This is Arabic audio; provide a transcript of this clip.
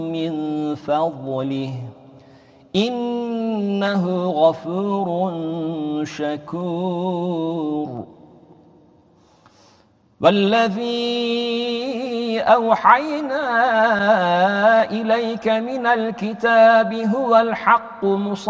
من فضله إنه غفور شكور. والذي أوحينا إليك من الكتاب هو الحق مصدقا